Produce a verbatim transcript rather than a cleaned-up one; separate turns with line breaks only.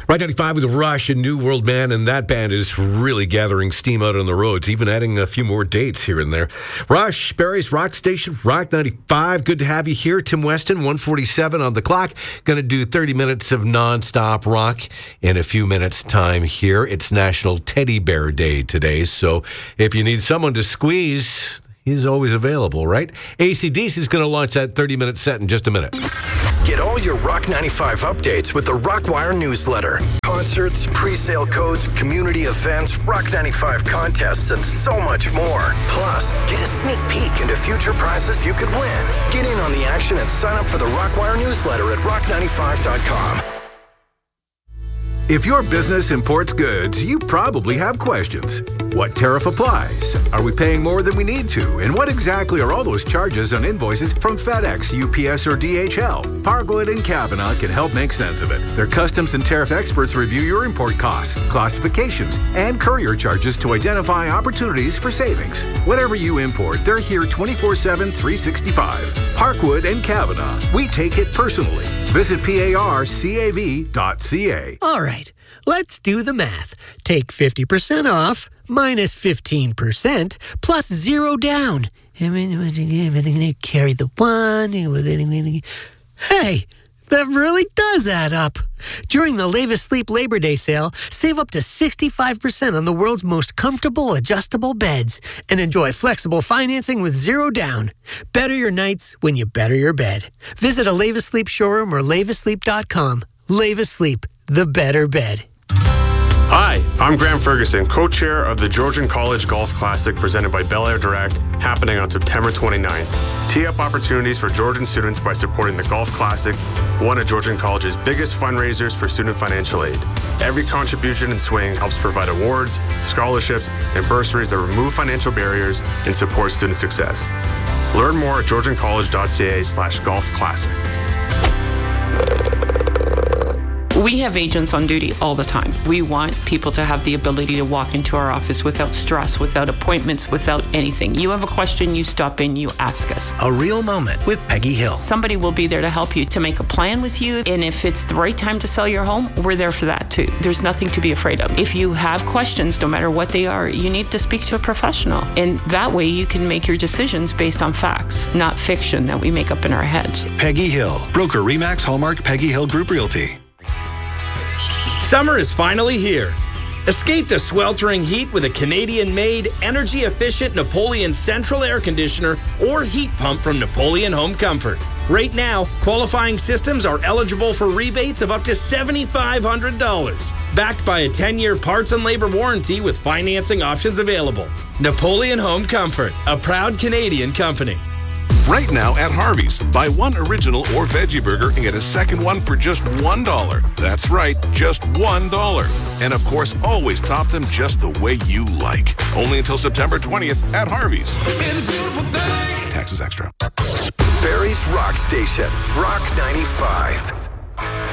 Rock ninety-five with Rush and New World Man, and that band is really gathering steam out on the roads, even adding a few more dates here and there. Rush, Barrie's Rock Station, Rock ninety-five. Good to have you here. Tim Weston, one forty-seven on the clock. Going to do thirty minutes of nonstop rock in a few minutes' time here. It's National Teddy Bear Day today, so if you need someone to squeeze, he's always available, right? A C D C is going to launch that thirty-minute set in just a minute.
Get all your Rock ninety-five updates with the Rockwire newsletter. Concerts, pre-sale codes, community events, Rock ninety-five contests, and so much more. Plus, get a sneak peek into future prizes you could win. Get in on the action and sign up for the Rockwire newsletter at rock ninety-five dot com.
If your business imports goods, you probably have questions. What tariff applies? Are we paying more than we need to? And what exactly are all those charges on invoices from FedEx, U P S, or D H L? Parkwood and Kavanaugh can help make sense of it. Their customs and tariff experts review your import costs, classifications, and courier charges to identify opportunities for savings. Whatever you import, they're here twenty-four seven, three sixty-five. Parkwood and Kavanaugh. We take it personally. Visit parcav dot c a.
All right. Let's do the math. Take fifty percent off, minus fifteen percent, plus zero down. Carry the one. Hey, that really does add up. During the Lavis Sleep Labor Day sale, save up to sixty-five percent on the world's most comfortable adjustable beds and enjoy flexible financing with zero down. Better your nights when you better your bed. Visit a Lavis Sleep showroom or lavis sleep dot com. Lavis Sleep, the better bed.
Hi, I'm Graham Ferguson, co-chair of the Georgian College Golf Classic presented by Bel Air Direct, happening on September twenty-ninth. Tee up opportunities for Georgian students by supporting the Golf Classic, one of Georgian College's biggest fundraisers for student financial aid. Every contribution and swing helps provide awards, scholarships, and bursaries that remove financial barriers and support student success. Learn more at georgian college dot c a slash golf classic.
We have agents on duty all the time. We want people to have the ability to walk into our office without stress, without appointments, without anything. You have a question, you stop in, you ask us.
A real moment with Peggy Hill.
Somebody will be there to help you, to make a plan with you. And if it's the right time to sell your home, we're there for that too. There's nothing to be afraid of. If you have questions, no matter what they are, you need to speak to a professional. And that way you can make your decisions based on facts, not fiction that we make up in our heads.
Peggy Hill, broker Remax Hallmark Peggy Hill Group Realty.
Summer is finally here. Escape the sweltering heat with a Canadian-made, energy-efficient Napoleon Central Air Conditioner or heat pump from Napoleon Home Comfort. Right now, qualifying systems are eligible for rebates of up to seven thousand five hundred dollars, backed by a ten-year parts and labor warranty with financing options available. Napoleon Home Comfort, a proud Canadian company.
Right now at Harvey's, buy one original or veggie burger and get a second one for just one dollar. That's right, just one dollar. And of course, always top them just the way you like. Only until September twentieth at Harvey's. Taxes extra.
Barrie's Rock Station, Rock ninety-five.